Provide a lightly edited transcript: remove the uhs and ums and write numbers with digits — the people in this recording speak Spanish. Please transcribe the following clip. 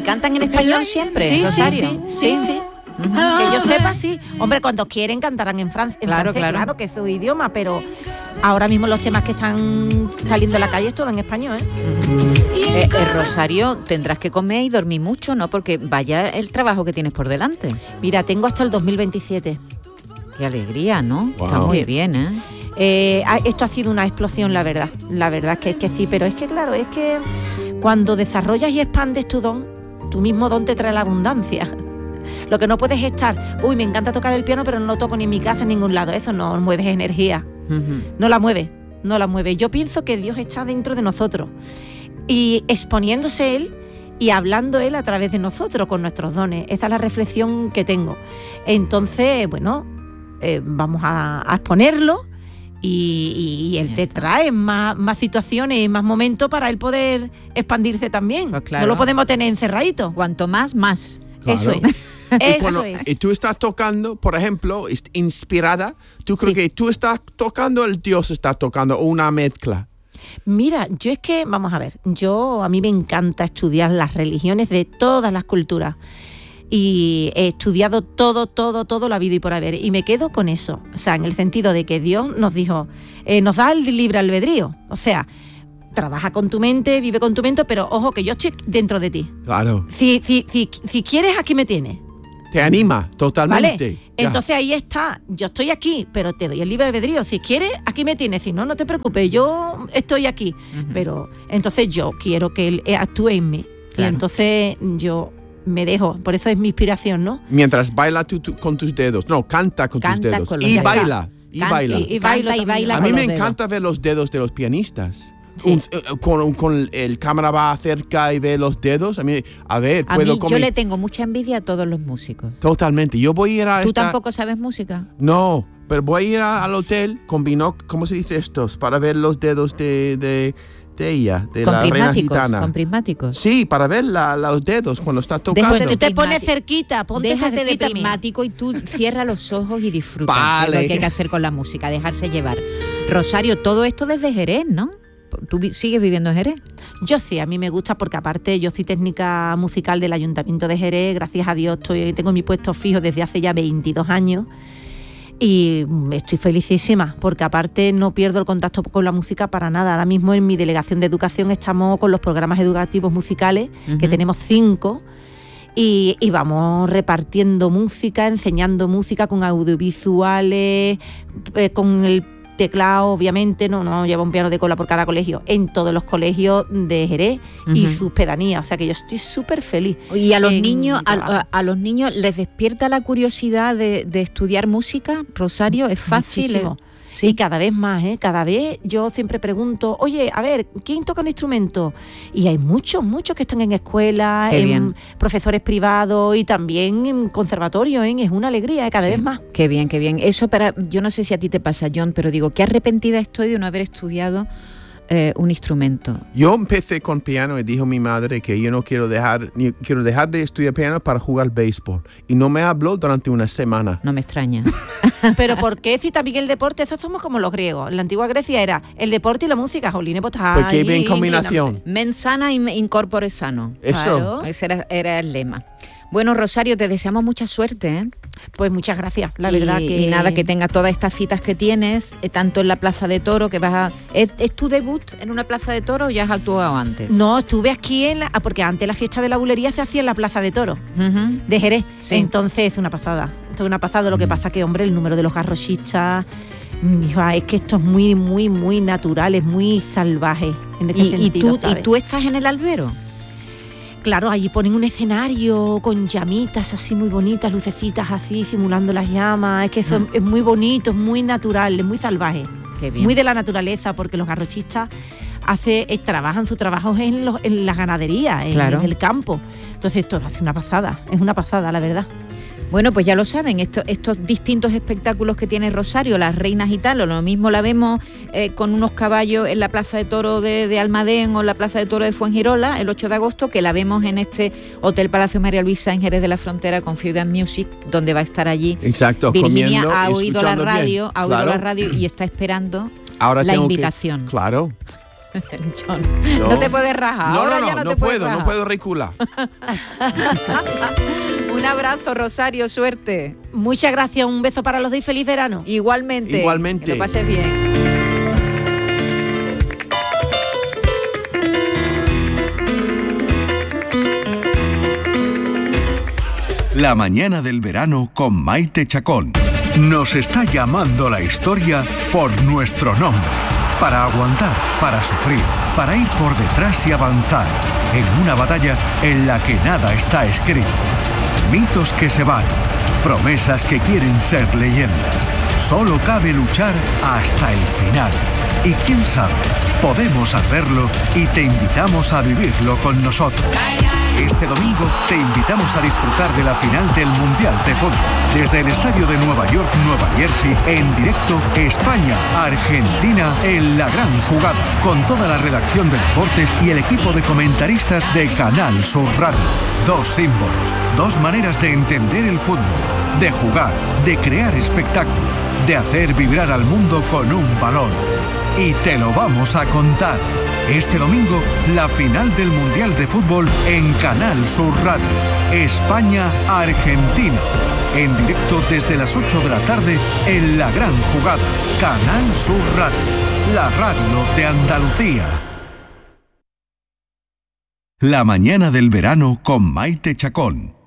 cantan en español siempre, Sí, Rosario. sí. Que yo sepa, sí. Hombre, cuando quieren cantarán en francés, claro, que es su idioma, pero ahora mismo los temas que están saliendo a la calle es todo en español, Rosario, tendrás que comer y dormir mucho, ¿no? Porque vaya el trabajo que tienes por delante. Mira, tengo hasta el 2027. Qué alegría, ¿no? Wow. Está muy bien, Esto ha sido una explosión, la verdad es que sí, pero es que claro, es que cuando desarrollas y expandes tu don, tu mismo don te trae la abundancia. Lo que no puedes estar, me encanta tocar el piano, pero no lo toco ni en mi casa, en ningún lado. Eso no mueves energía, no la mueve. Yo pienso que Dios está dentro de nosotros y exponiéndose Él y hablando Él a través de nosotros con nuestros dones. Esa es la reflexión que tengo. Entonces, vamos a exponerlo y Él te trae más situaciones y más momentos para Él poder expandirse también. Pues claro. No lo podemos tener encerradito. Cuanto más. Claro. Eso es. Y tú estás tocando, por ejemplo, inspirada. ¿Tú crees que tú estás tocando, el Dios está tocando, o una mezcla? Mira, yo es que, vamos a ver, a mí me encanta estudiar las religiones de todas las culturas. Y he estudiado todo la vida y por haber. Y me quedo con eso. O sea, en el sentido de que Dios nos dijo, nos da el libre albedrío. O sea, trabaja con tu mente, vive con tu mente, pero ojo que yo estoy dentro de ti. Claro. Si quieres, aquí me tienes. Te anima totalmente. ¿Vale? Entonces ahí está, yo estoy aquí, pero te doy el libre albedrío. Si quieres, aquí me tienes. Si no, no te preocupes, yo estoy aquí. Pero entonces yo quiero que Él actúe en mí. Claro. Y entonces yo me dejo. Por eso es mi inspiración, ¿no? Mientras baila tú con tus dedos. No, canta con tus dedos. Y baila. Y baila. A mí me encanta ver los dedos de los pianistas. Sí. Con el cámara va cerca y ve los dedos. Yo le tengo mucha envidia a todos los músicos. Totalmente. Yo voy a ir a ¿Tú tampoco sabes música? No, pero voy a ir al hotel con binóculos, ¿cómo se dice estos? Para ver los dedos de ella, de la reina gitana. ¿Con prismáticos? Sí, para ver los dedos cuando está tocando. Tú te pones cerquita, déjate de prismático y tú cierra los ojos y disfruta. Vale. Es lo que hay que hacer con la música, dejarse llevar. Rosario, todo esto desde Jerez, ¿no? ¿Tú sigues viviendo en Jerez? Yo sí, a mí me gusta porque aparte yo soy técnica musical del Ayuntamiento de Jerez, gracias a Dios tengo mi puesto fijo desde hace ya 22 años y estoy felicísima porque aparte no pierdo el contacto con la música para nada. Ahora mismo en mi delegación de educación estamos con los programas educativos musicales, que tenemos 5, y vamos repartiendo música, enseñando música con audiovisuales, con el teclado, obviamente, no lleva un piano de cola por cada colegio, en todos los colegios de Jerez y sus pedanías, o sea que yo estoy súper feliz. Y a los niños, a los niños les despierta la curiosidad de estudiar música, Rosario, es fácil. Muchísimo. Sí, cada vez más, cada vez yo siempre pregunto, oye, a ver, ¿quién toca un instrumento? Y hay muchos que están en escuelas, en profesores privados y también en conservatorios, es una alegría, cada vez más. Qué bien. Eso yo no sé si a ti te pasa, John, pero digo, qué arrepentida estoy de no haber estudiado un instrumento. Yo empecé con piano y dijo mi madre que yo quiero dejar de estudiar piano para jugar béisbol. Y no me habló durante una semana. No me extraña. Pero ¿por qué si también el deporte? Eso somos como los griegos. En la antigua Grecia era el deporte y la música. Jolines, pues está Porque bien combinación. Mens sana in corpore sano. Eso. Claro. Ese era el lema. Bueno, Rosario, te deseamos mucha suerte, ¿eh? Pues muchas gracias, la verdad que... Y nada, que tengas todas estas citas que tienes, tanto en la Plaza de Toro, que vas a... ¿Es tu debut en una Plaza de Toro o ya has actuado antes? No, estuve aquí porque antes la fiesta de la bulería se hacía en la Plaza de Toro, de Jerez. Sí. Entonces es una pasada. Lo que pasa que, hombre, el número de los garrochistas... es que esto es muy, muy, muy natural, es muy salvaje en este sentido, ¿sabes? ¿Y tú estás en el albero? Claro, allí ponen un escenario con llamitas así muy bonitas, lucecitas así, simulando las llamas. Es que eso es muy bonito, es muy natural, es muy salvaje. Qué bien. Muy de la naturaleza, porque los garrochistas trabajan su trabajo en la ganadería, en el campo. Entonces esto es una pasada, la verdad. Bueno, pues ya lo saben, estos distintos espectáculos que tiene Rosario, las reinas y tal, o lo mismo la vemos con unos caballos en la Plaza de Toro de Almadén o en la Plaza de Toro de Fuengirola el 8 de agosto, que la vemos en este Hotel Palacio María Luisa en Jerez de la Frontera con Feudal Music, donde va a estar allí. Exacto, Virginia comiendo, ha oído la radio, la radio y está esperando la invitación. Claro. John, no te puedes rajar. No puedo recular. Un abrazo, Rosario, suerte. Muchas gracias, un beso para los dos y feliz verano. Igualmente. Que lo pases bien. La mañana del verano con Maite Chacón. Nos está llamando la historia por nuestro nombre. Para aguantar, para sufrir, para ir por detrás y avanzar. En una batalla en la que nada está escrito. Mitos que se van. Promesas que quieren ser leyendas. Solo cabe luchar hasta el final. Y quién sabe, podemos hacerlo y te invitamos a vivirlo con nosotros. Este domingo te invitamos a disfrutar de la final del Mundial de Fútbol. Desde el estadio de Nueva York, Nueva Jersey, en directo España-Argentina en la gran jugada. Con toda la redacción de deportes y el equipo de comentaristas de Canal Sur Radio. Dos símbolos, dos maneras de entender el fútbol, de jugar, de crear espectáculo, de hacer vibrar al mundo con un balón. Y te lo vamos a contar. Este domingo, la final del Mundial de Fútbol en Canal Sur Radio. España-Argentina. En directo desde las 8 de la tarde en la gran jugada. Canal Sur Radio. La radio de Andalucía. La mañana del verano con Maite Chacón.